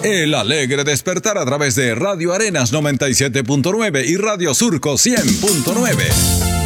El alegre despertar a través de Radio Arenas 97.9 y Radio Surco 100.9.